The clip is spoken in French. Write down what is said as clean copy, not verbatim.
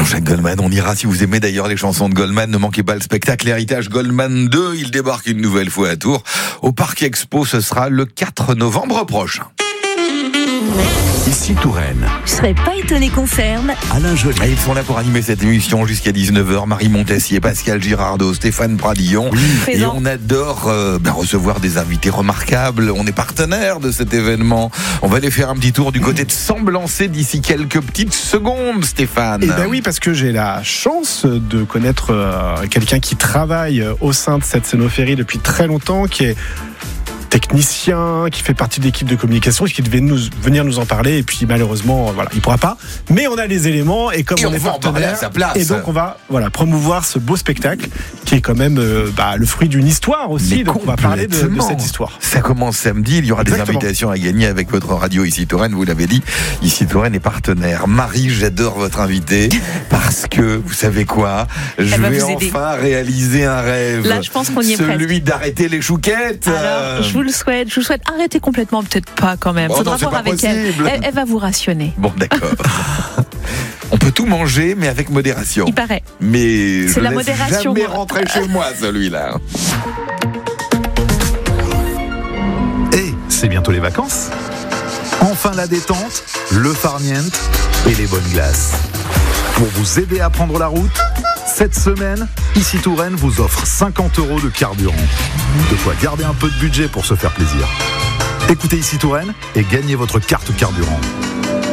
Jean-Jacques Goldman, on ira si vous aimez d'ailleurs les chansons de Goldman. Ne manquez pas le spectacle Héritage Goldman 2. Il débarque une nouvelle fois à Tours. Au Parc Expo, ce sera le 4 novembre prochain. Ici Touraine. Je serais pas étonné qu'on ferme. Alain Joly. Ils sont là pour animer cette émission jusqu'à 19h. Marie Montessier, Pascal Girardot, Stéphane Pradillon. Et Présent. on adore recevoir des invités remarquables. On est partenaire de cet événement. On va aller faire un petit tour du côté de Semblançay d'ici quelques petites secondes, Stéphane. Eh ben oui, parce que j'ai la chance de connaître quelqu'un qui travaille au sein de cette scénophérie depuis très longtemps, qui est technicien, qui fait partie de l'équipe de communication, qui devait venir nous en parler, et puis malheureusement, voilà, il pourra pas. Mais on a les éléments, et comme on est va en parler à partenaire, sa place. et donc on va promouvoir ce beau spectacle, qui est quand même le fruit d'une histoire aussi. Mais donc on va parler de complètement. cette histoire. Ça commence samedi, il y aura Exactement. des invitations à gagner avec votre radio Ici Touraine, vous l'avez dit. Ici Touraine est partenaire. Marie, j'adore votre invité parce que, vous savez quoi, je va vais vous aider. enfin réaliser un rêve. Là, je pense qu'on y est presque. Celui d'arrêter les chouquettes. Alors, je vous le souhaite. Je vous souhaite arrêter complètement, peut-être pas quand même. Oh Faudra non, c'est voir pas avec possible. elle. Elle va vous rationner. Bon, d'accord. On peut tout manger, mais avec modération. Il paraît. Mais C'est je la laisse modération. jamais rentrer chez moi, celui-là. Et c'est bientôt les vacances. Enfin la détente, le farniente et les bonnes glaces. Pour vous aider à prendre la route, cette semaine, Ici Touraine vous offre 50 € de carburant. De quoi garder un peu de budget pour se faire plaisir. Écoutez Ici Touraine et gagnez votre carte carburant.